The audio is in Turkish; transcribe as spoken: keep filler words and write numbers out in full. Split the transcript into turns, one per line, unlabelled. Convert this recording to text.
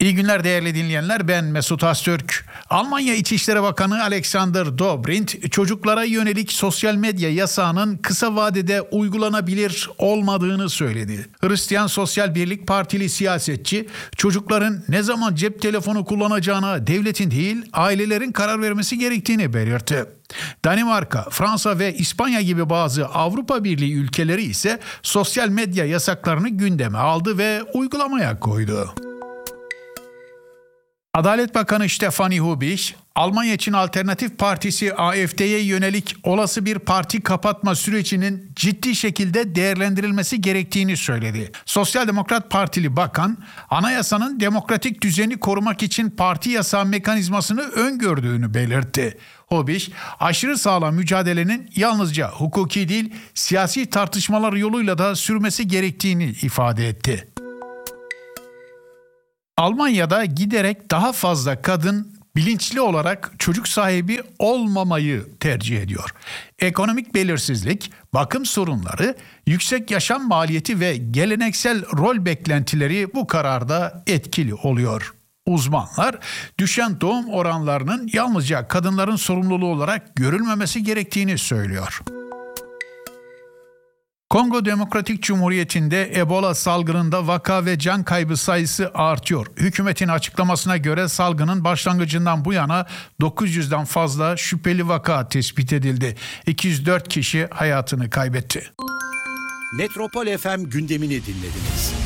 İyi günler değerli dinleyenler, ben Mesut Öztürk. Almanya İçişleri Bakanı Alexander Dobrindt, çocuklara yönelik sosyal medya yasağının kısa vadede uygulanabilir olmadığını söyledi. Hristiyan Sosyal Birlik Partili siyasetçi, çocukların ne zaman cep telefonu kullanacağına devletin değil, ailelerin karar vermesi gerektiğini belirtti. Danimarka, Fransa ve İspanya gibi bazı Avrupa Birliği ülkeleri ise sosyal medya yasaklarını gündeme aldı ve uygulamaya koydu. Adalet Bakanı Stefanie Hubich, Almanya için Alternatif Partisi A F D'ye yönelik olası bir parti kapatma sürecinin ciddi şekilde değerlendirilmesi gerektiğini söyledi. Sosyal Demokrat Partili bakan, anayasanın demokratik düzeni korumak için parti yasağı mekanizmasını öngördüğünü belirtti. Hubich, aşırı sağla mücadelenin yalnızca hukuki değil, siyasi tartışmalar yoluyla da sürmesi gerektiğini ifade etti. Almanya'da giderek daha fazla kadın bilinçli olarak çocuk sahibi olmamayı tercih ediyor. Ekonomik belirsizlik, bakım sorunları, yüksek yaşam maliyeti ve geleneksel rol beklentileri bu kararda etkili oluyor. Uzmanlar, düşen doğum oranlarının yalnızca kadınların sorumluluğu olarak görülmemesi gerektiğini söylüyor. Kongo Demokratik Cumhuriyeti'nde Ebola salgınında vaka ve can kaybı sayısı artıyor. Hükümetin açıklamasına göre salgının başlangıcından bu yana dokuz yüzden fazla şüpheli vaka tespit edildi. iki yüz dört kişi hayatını kaybetti.
Metropol F M gündemini dinlediniz.